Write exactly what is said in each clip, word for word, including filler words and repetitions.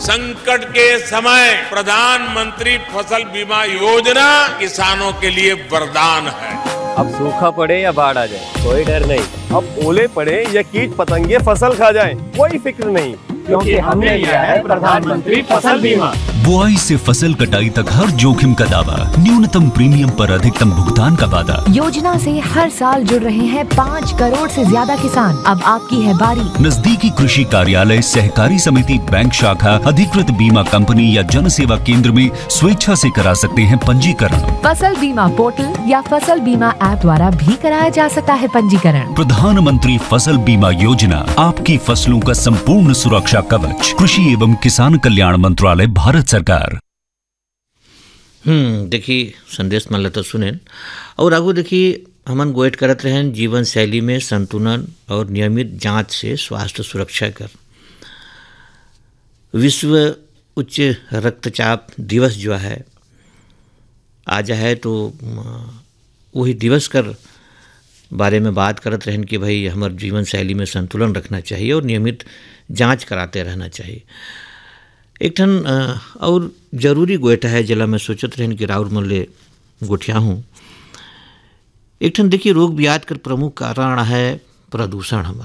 संकट के समय प्रधानमंत्री फसल बीमा योजना किसानों के लिए वरदान है। अब सूखा पड़े या बाढ़ आ जाए कोई डर नहीं। अब ओले पड़े या कीट पतंगे फसल खा जाए कोई फिक्र नहीं, क्योंकि हमने लिया है प्रधानमंत्री फसल बीमा। बुआई से फसल कटाई तक हर जोखिम का दावा, न्यूनतम प्रीमियम पर अधिकतम भुगतान का वादा। योजना से हर साल जुड़ रहे हैं पाँच करोड़ से ज्यादा किसान। अब आपकी है बारी। नजदीकी कृषि कार्यालय, सहकारी समिति, बैंक शाखा, अधिकृत बीमा कंपनी या जन सेवा केंद्र में स्वेच्छा से करा सकते हैं पंजीकरण। फसल बीमा पोर्टल या फसल बीमा ऐप द्वारा भी कराया जा सकता है पंजीकरण। प्रधानमंत्री फसल बीमा योजना, आपकी फसलों का संपूर्ण सुरक्षा कवच। कृषि एवं किसान कल्याण मंत्रालय, भारत सरकार। हम्म देखिए संदेश मान लेते सुने और आगू देखिए हमन गोएट करत रहें जीवन शैली में संतुलन और नियमित जांच से स्वास्थ्य सुरक्षा कर। विश्व उच्च रक्तचाप दिवस जो है आज है, तो वही दिवस कर बारे में बात करत रहें कि भाई हमारे जीवन शैली में संतुलन रखना चाहिए और नियमित जांच कराते रहना चाहिए। एक ठन और जरूरी गोएठा है जिला में सोचत रहन कि राउर मल्ले गोठिया हूँ। एक ठन देखिए रोग ब्याध कर प्रमुख कारण है प्रदूषण हमर,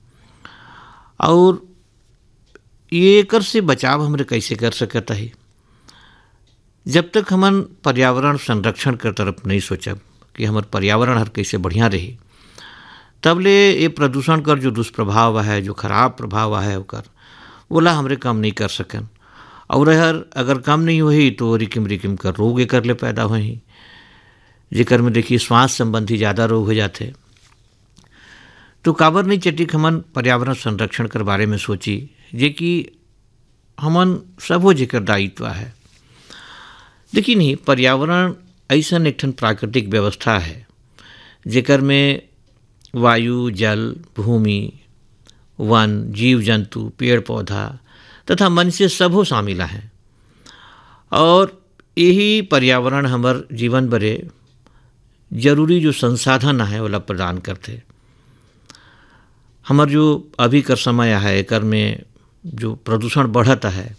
और ये कर से बचाव हमरे कैसे कर सकता है। जब तक हमन पर्यावरण संरक्षण कर तरफ नहीं सोचब कि हमार पर्यावरण हर कैसे बढ़िया रही, तब ले ये प्रदूषण कर जो दुष्प्रभाव है, जो खराब प्रभाव है ओकर ओला हमरे कम नहीं कर सकन। और हर अगर कम नहीं हुई तो रिकिम रिकिम कर रोग एकर ले पैदा होही, जेकर में देखिए श्वास संबंधी ज़्यादा रोग हो जाते। तो काबर नहीं चटिक हमन पर्यावरण संरक्षण कर बारे में सोची, जे कि हमन सबो जेकर दायित्व है। देखिए नहीं, पर्यावरण ऐसा एक ठन प्राकृतिक व्यवस्था है जेकर में वायु, जल, भूमि, वन, जीव जंतु, पेड़ पौधा तथा मनुष्य सबो शामिल हैं। और यही पर्यावरण हमार जीवन बरे जरूरी जो संसाधन है वाला प्रदान करते। हमार जो अभी कर समय है एकर में जो प्रदूषण बढ़ता है,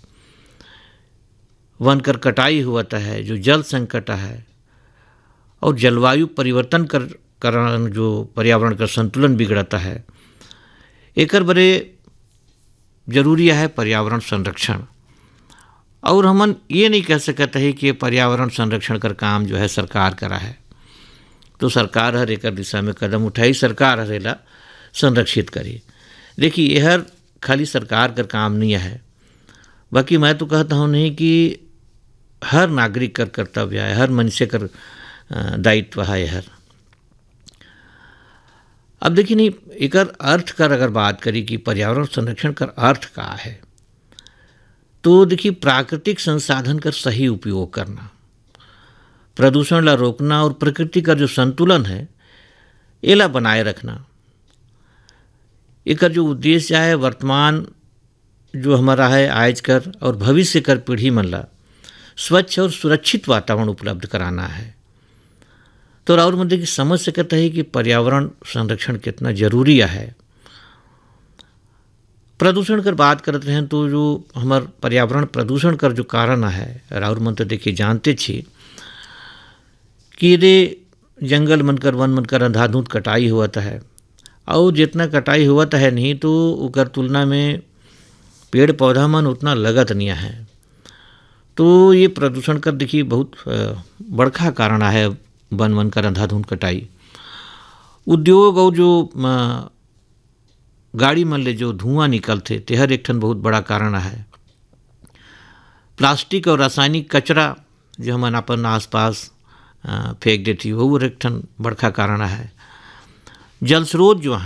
वन कर कटाई हुआ है, जो जल संकट है और जलवायु परिवर्तन कर कारण जो पर्यावरण का संतुलन बिगड़ता है, एकर बरे जरूरी है पर्यावरण संरक्षण। और हमन ये नहीं कह सकते है कि पर्यावरण संरक्षण कर काम जो है सरकार करा है, तो सरकार हर एक दिशा में कदम उठाई, सरकार हरेला संरक्षित करी। देखिए यह खाली सरकार का काम नहीं है, बाकी मैं तो कहता हूँ नहीं कि हर नागरिक कर कर्तव्य है, हर मनुष्य कर दायित्व है यह। अब देखिए नहीं, एकर अर्थ कर अगर बात करी कि पर्यावरण संरक्षण कर अर्थ का है, तो देखिए प्राकृतिक संसाधन का सही उपयोग करना, प्रदूषण ला रोकना और प्रकृति का जो संतुलन है एला बनाए रखना। एकर जो उद्देश्य है वर्तमान जो हमारा है आज कर और भविष्य कर पीढ़ी मन ला स्वच्छ और सुरक्षित वातावरण उपलब्ध कराना है। तो राउर मंदिर की समझ सकता है कि पर्यावरण संरक्षण कितना जरूरी है। प्रदूषण कर बात करते हैं तो जो हमार पर्यावरण प्रदूषण कर जो कारण है राउर मंत्र देखिए जानते छी कि यदि जंगल मनकर वन मनकर अंधाधुंध कटाई हुआ है, और जितना कटाई हुआ है नहीं तो उकर तुलना में पेड़ पौधा मन उतना लगत नहीं है। तो ये प्रदूषण कर देखिए बहुत बड़का कारण है वन वन कर अंधाधुंध कटाई। उद्योग और जो गाड़ी मन ले जो धुआं निकलते तेहर एक ठन बहुत बड़ा कारण है। प्लास्टिक और रासायनिक कचरा जो हमन अपन आसपास फेंक देती वो एक ठन बड़का कारण है। जल स्रोत जो